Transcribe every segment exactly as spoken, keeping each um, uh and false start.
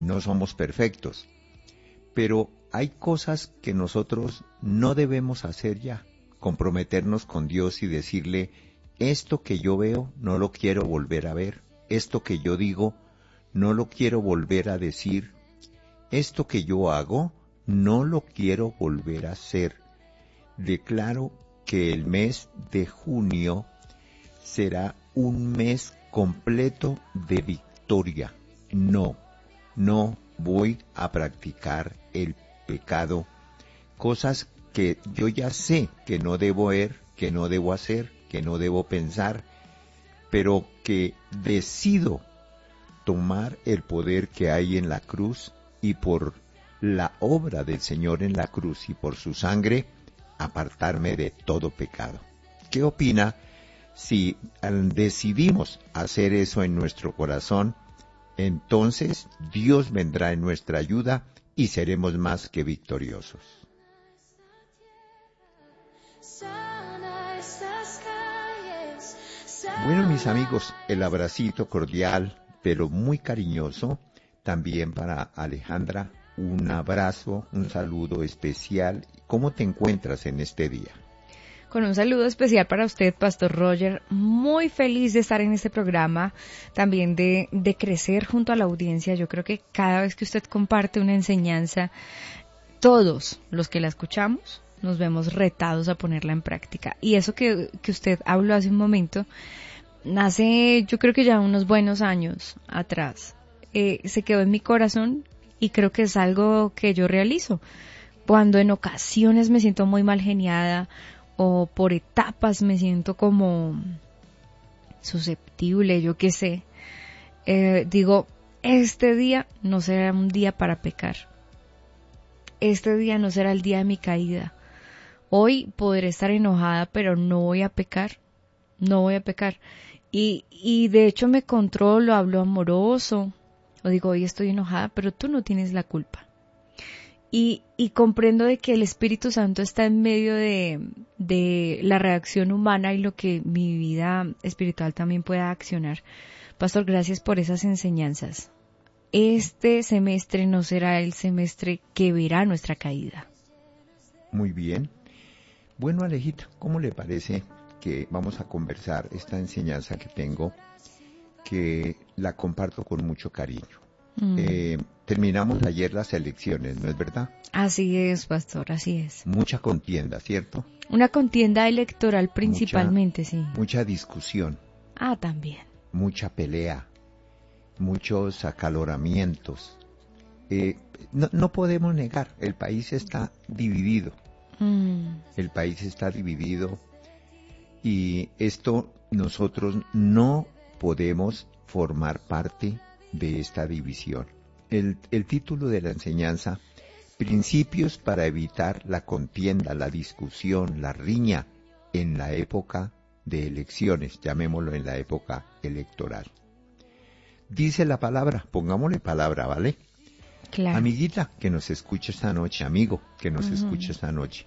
no somos perfectos, pero hay cosas que nosotros no debemos hacer ya, comprometernos con Dios y decirle, esto que yo veo no lo quiero volver a ver, esto que yo digo no lo quiero volver a decir, esto que yo hago no lo quiero volver a hacer. Declaro que el mes de junio será un mes completo de victoria. No, no voy a practicar el pecado, cosas que yo ya sé que no debo ver, que no debo hacer, que no debo pensar, pero que decido tomar el poder que hay en la cruz y por la obra del Señor en la cruz y por su sangre, apartarme de todo pecado. ¿Qué opina si decidimos hacer eso en nuestro corazón? Entonces Dios vendrá en nuestra ayuda y seremos más que victoriosos. Bueno, mis amigos, el abracito cordial, pero muy cariñoso, también para Alejandra, un abrazo, un saludo especial. ¿Cómo te encuentras en este día? Con un saludo especial para usted, Pastor Roger, muy feliz de estar en este programa, también de, de crecer junto a la audiencia. Yo creo que cada vez que usted comparte una enseñanza, todos los que la escuchamos nos vemos retados a ponerla en práctica. Y eso que, que usted habló hace un momento, hace yo creo que ya unos buenos años atrás, eh, se quedó en mi corazón y creo que es algo que yo realizo. Cuando en ocasiones me siento muy mal geniada, o por etapas me siento como susceptible, yo qué sé, eh, digo, este día no será un día para pecar, este día no será el día de mi caída, hoy podré estar enojada, pero no voy a pecar, no voy a pecar, y, y de hecho me controlo, hablo amoroso, o digo, hoy estoy enojada, pero tú no tienes la culpa. Y, y comprendo de que el Espíritu Santo está en medio de, de la reacción humana y lo que mi vida espiritual también pueda accionar. Pastor, gracias por esas enseñanzas. Este semestre no será el semestre que verá nuestra caída. Muy bien. Bueno, Alejita, ¿cómo le parece que vamos a conversar esta enseñanza que tengo, que la comparto con mucho cariño? Mm. Eh, terminamos ayer las elecciones, ¿no es verdad? Así es, pastor, así es. Mucha contienda, ¿cierto? Una contienda electoral principalmente, mucha, sí. Mucha discusión. Ah, también. Mucha pelea, muchos acaloramientos. Eh, no, no podemos negar, el país está dividido. Mm. El país está dividido y esto nosotros no podemos formar parte de esta división. El, el título de la enseñanza, Principios para evitar la contienda, la discusión, la riña en la época de elecciones, llamémoslo en la época electoral. Dice la palabra, pongámosle palabra, ¿vale? Claro. Amiguita que nos escucha esta noche, amigo que nos uh-huh. escucha esta noche,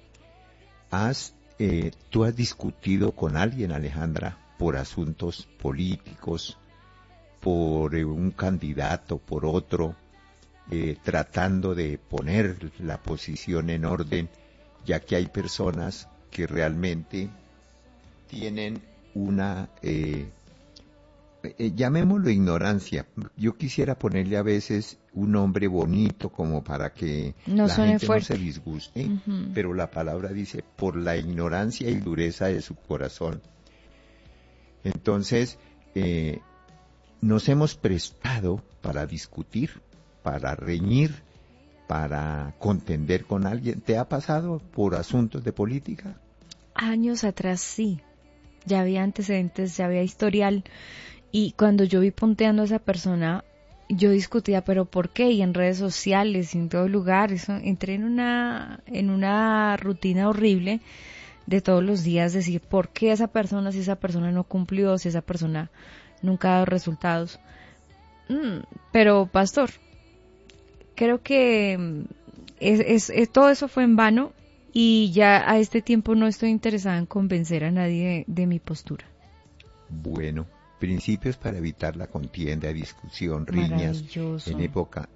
¿has, eh, tú has discutido con alguien, Alejandra, por asuntos políticos, por un candidato, por otro, eh, tratando de poner la posición en orden, ya que hay personas que realmente tienen una, eh, eh, llamémoslo ignorancia. Yo quisiera ponerle a veces un nombre bonito como para que no la gente fuerte. no se disguste, uh-huh. pero la palabra dice, por la ignorancia y dureza de su corazón. Entonces, eh, nos hemos prestado para discutir, para reñir, para contender con alguien. ¿Te ha pasado por asuntos de política? Años atrás sí, ya había antecedentes, ya había historial, y cuando yo vi punteando a esa persona, yo discutía, pero ¿por qué? Y en redes sociales, y en todo lugar, eso, entré en una, en una rutina horrible de todos los días, decir, ¿por qué esa persona, si esa persona no cumplió, si esa persona nunca ha dado resultados? Mm, pero, pastor, creo que es, es, es, todo eso fue en vano y ya a este tiempo no estoy interesada en convencer a nadie de, de mi postura. Bueno, Principios para evitar la contienda, discusión, riñas Maravilloso. en época